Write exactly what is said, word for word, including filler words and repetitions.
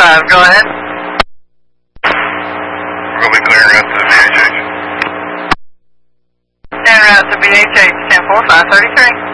five, go ahead. We'll be clearing route to the B H H. En route to B H H, ten four five thirty-three.